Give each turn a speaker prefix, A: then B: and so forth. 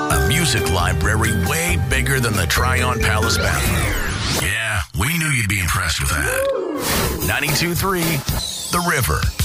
A: A music library way bigger than the Tryon Palace bathroom. Yeah, we knew you'd be impressed with that. 92.3 The River.